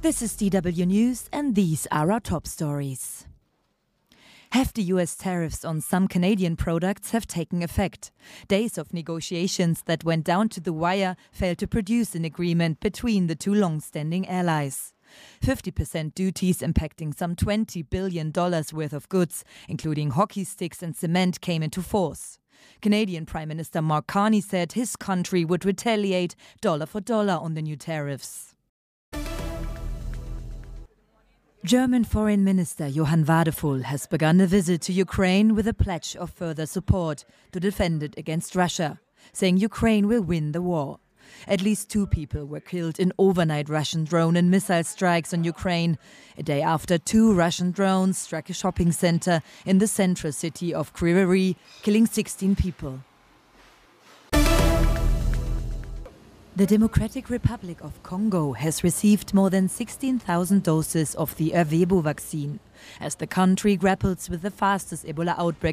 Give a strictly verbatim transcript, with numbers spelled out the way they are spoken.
This is D W News, and these are our top stories. Hefty U S tariffs on some Canadian products have taken effect. Days of negotiations that went down to the wire failed to produce an agreement between the two long-standing allies. fifty percent duties impacting some twenty billion dollars worth of goods, including hockey sticks and cement, came into force. Canadian Prime Minister Mark Carney said his country would retaliate dollar for dollar on the new tariffs. German Foreign Minister Johann Wadephul has begun a visit to Ukraine with a pledge of further support to defend it against Russia, saying Ukraine will win the war. At least two people were killed in overnight Russian drone and missile strikes on Ukraine, a day after two Russian drones struck a shopping center in the central city of Kryvyi Rih, killing sixteen people. The Democratic Republic of Congo has received more than sixteen thousand doses of the Ervebo vaccine, as the country grapples with the fastest Ebola outbreak